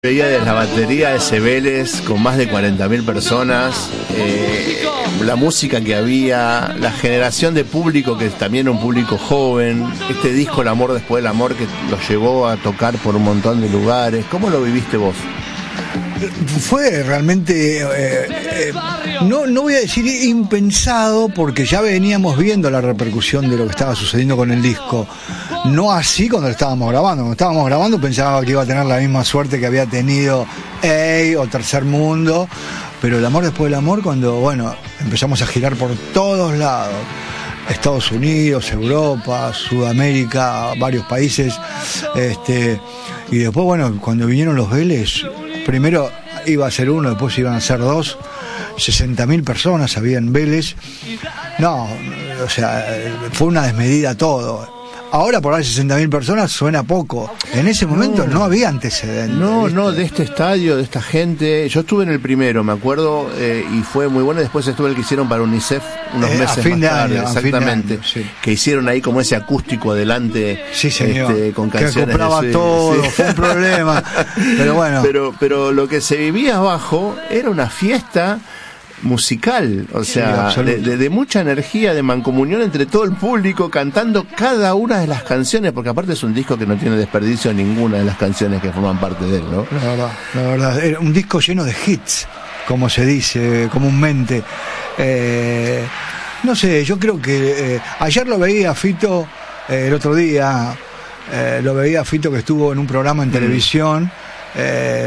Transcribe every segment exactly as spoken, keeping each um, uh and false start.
Veía desde la batería ese Vélez con más de cuarenta mil personas, eh, la música que había, la generación de público que también era un público joven, este disco El amor después del amor que los llevó a tocar por un montón de lugares. ¿Cómo lo viviste vos? Fue realmente, eh, eh, no, no voy a decir impensado, porque ya veníamos viendo la repercusión de lo que estaba sucediendo con el disco. No así cuando lo estábamos grabando. Cuando estábamos grabando pensaba que iba a tener la misma suerte que había tenido Ey o Tercer Mundo, pero El amor después del amor, cuando bueno empezamos a girar por todos lados, Estados Unidos, Europa, Sudamérica, varios países, este, y después bueno, cuando vinieron los Vélez, primero iba a ser uno, después iban a ser dos, sesenta mil personas había en Vélez. No, o sea, fue una desmedida todo. Ahora por ahí sesenta mil personas suena poco. En ese momento no, no había antecedentes. No, ¿viste? No, de este estadio, de esta gente. Yo estuve en el primero, me acuerdo, eh, y fue muy bueno. Después estuve el que hicieron para UNICEF unos eh, meses a fin más de tarde, año, exactamente. A fin de año, sí. Que hicieron ahí como ese acústico adelante, sí, señor. Este, con canciones. Que compraba de, todo, sí. Fue un problema. Pero bueno. Pero, pero lo que se vivía abajo era una fiesta musical, o sea, sí, de, de, de mucha energía, de mancomunión entre todo el público, cantando cada una de las canciones, porque aparte es un disco que no tiene desperdicio ninguna de las canciones que forman parte de él, ¿no? La verdad, la verdad, era un disco lleno de hits, como se dice comúnmente. Eh, no sé, yo creo que eh, ayer lo veía a Fito, eh, el otro día, eh, lo veía a Fito que estuvo en un programa en mm. televisión, eh,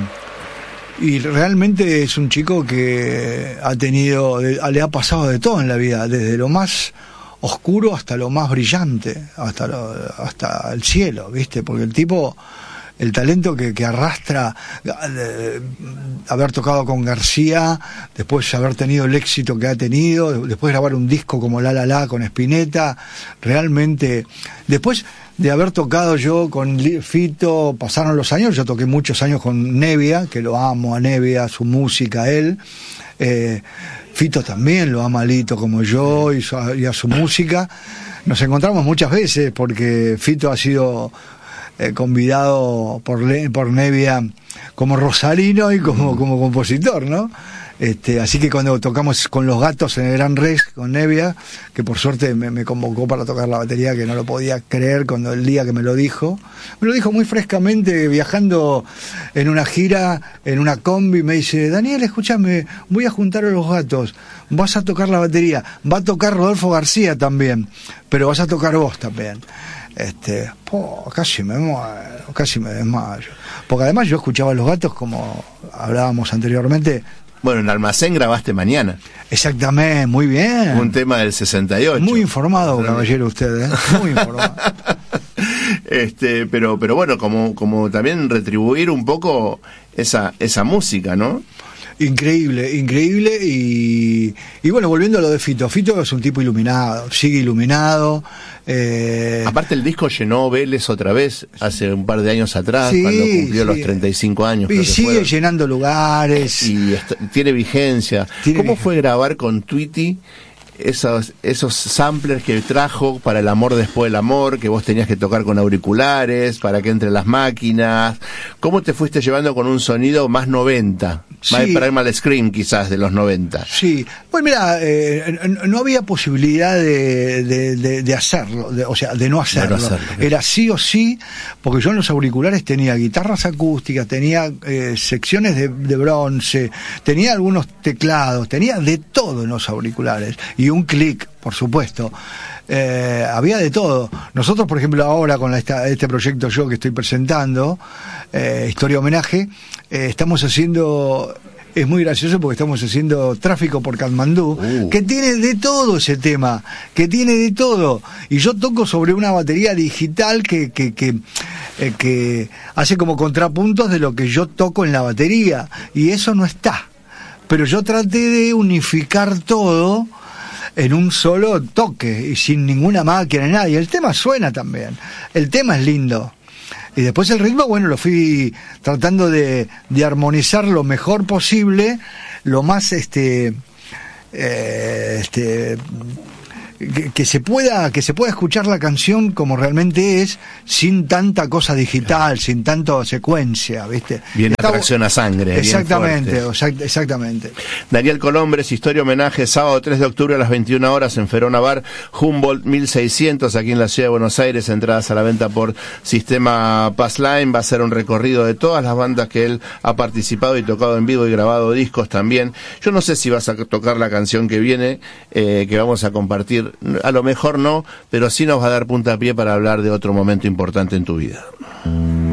y realmente es un chico que ha tenido, le ha pasado de todo en la vida, desde lo más oscuro hasta lo más brillante, hasta lo, hasta el cielo, ¿viste? Porque el tipo, el talento que, que arrastra, eh, haber tocado con García, después haber tenido el éxito que ha tenido, después grabar un disco como La La La con Spinetta, realmente, después de haber tocado yo con Fito, pasaron los años, yo toqué muchos años con Nevia, que lo amo a Nevia, su música, a él, eh, Fito también lo ama a Lito como yo y, su, y a su música. Nos encontramos muchas veces porque Fito ha sido eh, convidado por, por Nevia como rosarino y como, como compositor, ¿no? Este, así que cuando tocamos con Los Gatos en el Gran Rex con Nevia, que por suerte me, me convocó para tocar la batería, que no lo podía creer cuando el día que me lo dijo, me lo dijo muy frescamente, viajando en una gira, en una combi, me dice: Daniel, escúchame, voy a juntar a Los Gatos, vas a tocar la batería, va a tocar Rodolfo García también, pero vas a tocar vos también. Este, po, casi me muero, casi me desmayo, porque además yo escuchaba a Los Gatos, como hablábamos anteriormente. Bueno, en Almacén grabaste Mañana. Exactamente, muy bien. Un tema del sesenta y ocho. Muy informado, caballero, usted, ¿eh? Muy informado. este, pero, pero bueno, como, como también retribuir un poco esa, esa música, ¿no? Increíble, increíble. Y, y bueno, volviendo a lo de Fito, Fito es un tipo iluminado, sigue iluminado. Eh... Aparte el disco llenó Vélez otra vez hace un par de años atrás, sí, cuando cumplió sí. los treinta y cinco años. Y sigue fueron. llenando lugares. Y est- tiene vigencia. Tiene ¿Cómo vigencia. fue grabar con Tweety esos, esos samplers que trajo para El amor después del amor, que vos tenías que tocar con auriculares para que entre las máquinas? ¿Cómo te fuiste llevando con un sonido más noventa? Sí. Más Primal Scream quizás de los noventa. Sí, pues mira, eh, no había posibilidad de, de, de, de hacerlo, de, o sea, de no hacerlo. De no hacerlo. Era sí o sí, porque yo en los auriculares tenía guitarras acústicas, tenía eh, secciones de, de bronce, tenía algunos teclados, tenía de todo en los auriculares. Y un clic, por supuesto. Eh, había de todo. Nosotros, por ejemplo, ahora con esta, este proyecto yo que estoy presentando, eh, Historia Homenaje, eh, estamos haciendo, es muy gracioso porque estamos haciendo Tráfico por Katmandú, uh. que tiene de todo ese tema, que tiene de todo. Y yo toco sobre una batería digital que, que, que, eh, que hace como contrapuntos de lo que yo toco en la batería, y eso no está. Pero yo traté de unificar todo en un solo toque y sin ninguna máquina ni nada, y el tema suena también, el tema es lindo, y después el ritmo, bueno, lo fui tratando de, de armonizar lo mejor posible, lo más este eh, este que, que se pueda que se pueda escuchar la canción como realmente es, sin tanta cosa digital, sin tanta secuencia, ¿viste? Bien Está, atracción a sangre. exactamente, exact, exactamente. Daniel Colombres, historia homenaje, sábado tres de octubre a las veintiuna horas en Ferona Bar, Humboldt mil seiscientos, aquí en la ciudad de Buenos Aires, entradas a la venta por sistema Passline. Va a ser un recorrido de todas las bandas que él ha participado y tocado en vivo y grabado discos también. Yo no sé si vas a tocar la canción que viene, eh, que vamos a compartir, a lo mejor no, pero sí nos va a dar puntapié para hablar de otro momento importante en tu vida.